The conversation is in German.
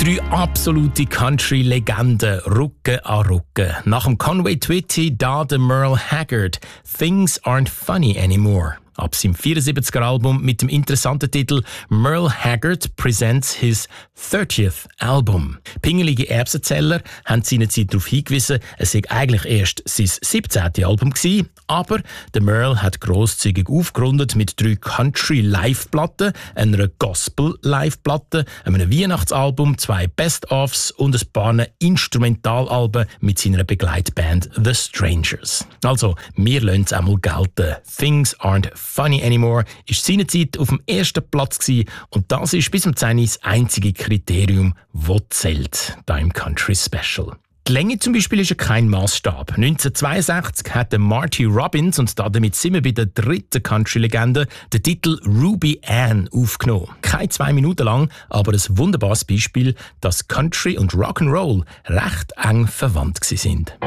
Drei absolute Country-Legenden, Rücken an Rücken. Nach dem Conway Twitty da der Merle Haggard. «Things aren't funny anymore». Ab seinem 74er-Album mit dem interessanten Titel «Merle Haggard presents his 30th Album». Pingelige Erbsenzähler haben seinerzeit darauf hingewiesen, es sei eigentlich erst sein 17. Album gewesen, aber der Merle hat grosszügig aufgerundet mit 3 Country-Live-Platten, einer Gospel-Live-Platte, einem Weihnachtsalbum, 2 Best-ofs und ein paar Instrumentalalben mit seiner Begleitband The Strangers. Also, wir lassen es einmal gelten. «Things aren't funny anymore» ist seinerzeit auf dem ersten Platz gewesen, und das ist bis zum 10 das einzige Kriterium, das zählt, da im Country Special. Die Länge zum Beispiel ist ja kein Maßstab. 1962 hat Marty Robbins, und damit sind wir bei der dritten Country-Legende, den Titel «Ruby Ann» aufgenommen. Keine 2 Minuten lang, aber ein wunderbares Beispiel, dass Country und Rock'n'Roll recht eng verwandt sind.